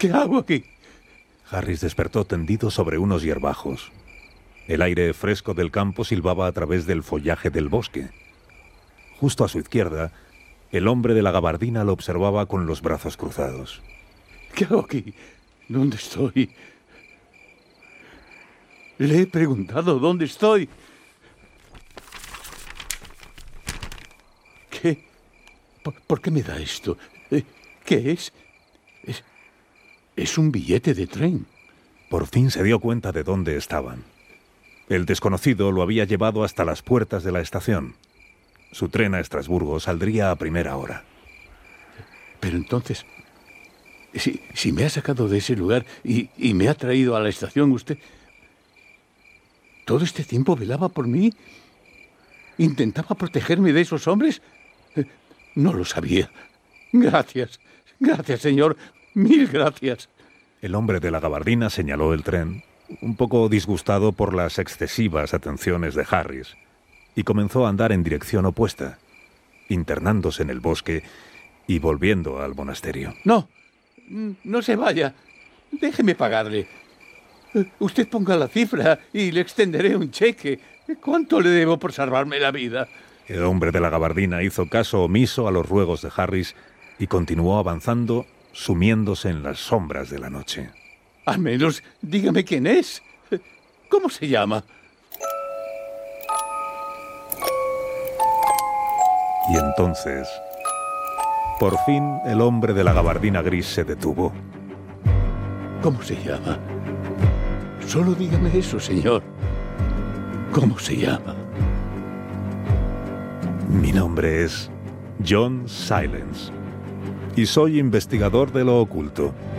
¿Qué hago aquí? Harris despertó tendido sobre unos hierbajos. El aire fresco del campo silbaba a través del follaje del bosque. Justo a su izquierda, el hombre de la gabardina lo observaba con los brazos cruzados. ¿Qué hago aquí? ¿Dónde estoy? Le he preguntado dónde estoy. ¿Qué? ¿Por qué me da esto? ¿Qué es? Es un billete de tren. Por fin se dio cuenta de dónde estaban. El desconocido lo había llevado hasta las puertas de la estación. Su tren a Estrasburgo saldría a primera hora. Pero entonces, si me ha sacado de ese lugar y me ha traído a la estación usted, ¿todo este tiempo velaba por mí? ¿Intentaba protegerme de esos hombres? No lo sabía. Gracias. Gracias, señor. Mil gracias. El hombre de la gabardina señaló el tren, un poco disgustado por las excesivas atenciones de Harris, y comenzó a andar en dirección opuesta, internándose en el bosque y volviendo al monasterio. No se vaya. Déjeme pagarle. Usted ponga la cifra y le extenderé un cheque. ¿Cuánto le debo por salvarme la vida? El hombre de la gabardina hizo caso omiso a los ruegos de Harris y continuó avanzando, sumiéndose en las sombras de la noche. Al menos dígame quién es. ¿Cómo se llama? Y entonces, por fin, el hombre de la gabardina gris se detuvo. ¿Cómo se llama? Solo dígame eso, señor. ¿Cómo se llama? Mi nombre es John Silence y soy investigador de lo oculto.